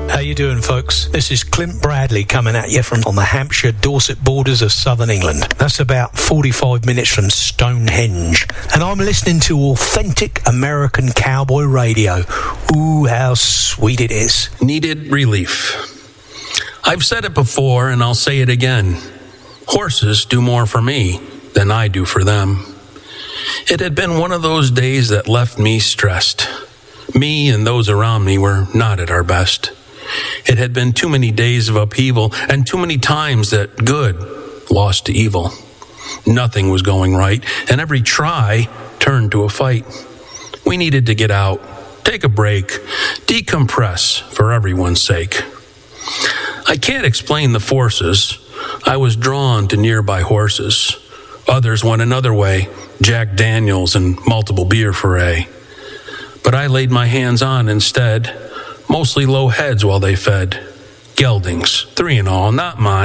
How you doing, folks? This is Clint Bradley coming at you from on the Hampshire-Dorset borders of southern England. That's about 45 minutes from Stonehenge. And I'm listening to authentic American cowboy radio. Ooh, how sweet it is. Needed relief. I've said it before and I'll say it again. Horses do more for me than I do for them. It had been one of those days that left me stressed. Me and those around me were not at our best. It had been too many days of upheaval and too many times that good lost to evil. Nothing was going right, and every try turned to a fight. We needed to get out, take a break, decompress for everyone's sake. I can't explain the forces. I was drawn to nearby horses. Others went another way, Jack Daniels and multiple beer foray. But I laid my hands on instead, mostly low heads while they fed. Geldings, 3 in all, not mine.